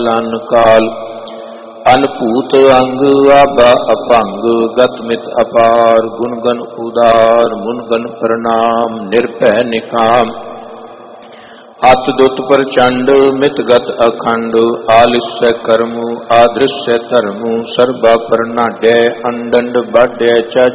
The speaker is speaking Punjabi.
ਲਨ ਕਾਲ ਅਨਭੂਤ ਅੰਗ ਆਬਾ ਅਭੰਗ ਗਤ ਮਿਤ ਅਪਾਰ ਗੁਣ ਗਨ ਉਦਾਰ ਮੁਨ ਗਨ ਪ੍ਰਣਾਮ ਨਿਰਭੈ ਨਿਕਾਮ ਅਤ ਦੁਤ ਪ੍ਰਚੰਡ ਮਿਤ ਗਤ ਅਖੰਡ ਆਲਿਸੈ ਕਰਮੁ ਆਦ੍ਰਿਸੈ ਧਰਮੁ ਸਰਬਾ ਪਰਨਾਡੈ ਅੰਡੰਡ ਬਾਢੈ ਚ